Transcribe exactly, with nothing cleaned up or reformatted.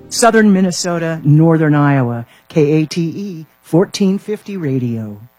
Southern Minnesota, Northern Iowa, K A T E, fourteen fifty Radio.